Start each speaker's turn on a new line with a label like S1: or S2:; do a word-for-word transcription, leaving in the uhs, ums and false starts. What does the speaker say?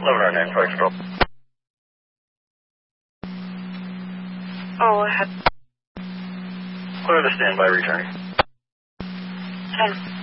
S1: eleven nine five control.
S2: Oh, I had
S1: Clear the standby returning.
S2: ten.